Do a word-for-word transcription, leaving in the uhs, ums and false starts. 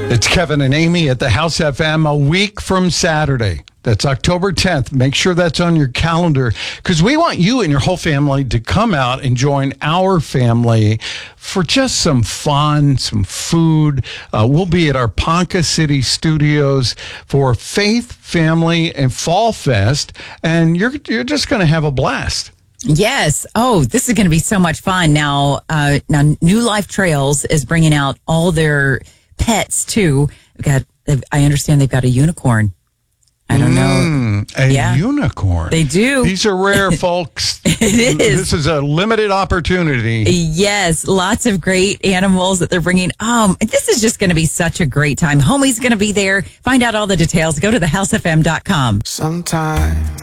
It's Kevin and Amy at the House F M a week from Saturday. That's October tenth. Make sure that's on your calendar because we want you and your whole family to come out and join our family for just some fun, some food. Uh, we'll be at our Ponca City studios for Faith, Family, and Fall Fest, and you're you're just going to have a blast. Yes. Oh, this is going to be so much fun. Now, uh, now, New Life Trails is bringing out all their pets too. We've got, I understand they've got a unicorn. I don't know. Mm, a yeah. unicorn. They do. These are rare, folks. It is. This is a limited opportunity. Yes. Lots of great animals that they're bringing. Um, this is just going to be such a great time. Homie's going to be there. Find out all the details. Go to the house f m dot com. Sometime.